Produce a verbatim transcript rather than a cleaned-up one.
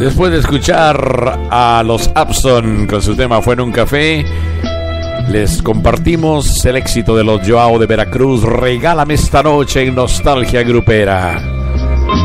Después de escuchar a los Abson con su tema Fue en un café, les compartimos el éxito de los Joao de Veracruz, Regálame esta noche en Nostalgia Grupera.